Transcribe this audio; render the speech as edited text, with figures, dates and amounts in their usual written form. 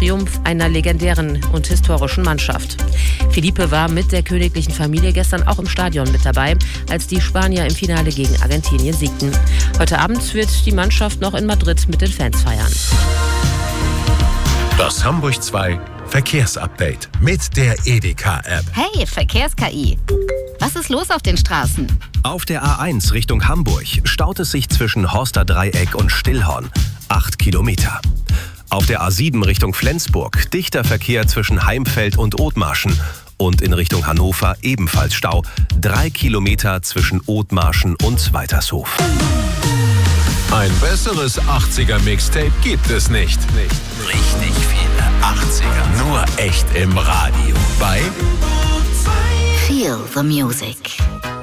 Triumph einer legendären und historischen Mannschaft. Felipe war mit der königlichen Familie gestern auch im Stadion mit dabei, als die Spanier im Finale gegen Argentinien siegten. Heute Abend wird die Mannschaft noch in Madrid mit den Fans feiern. Das Hamburg 2 Verkehrsupdate mit der Edeka-App. Hey, Verkehrs-KI. Was ist los auf den Straßen? Auf der A1 Richtung Hamburg staut es sich zwischen Horsterdreieck und Stillhorn. 8 Kilometer. Auf der A7 Richtung Flensburg dichter Verkehr zwischen Heimfeld und Othmarschen. Und in Richtung Hannover ebenfalls Stau. 3 Kilometer zwischen Othmarschen und Weitershof. Ein besseres 80er-Mixtape gibt es nicht. Richtig viele 80er. Nur echt im Radio. Bei Feel the music.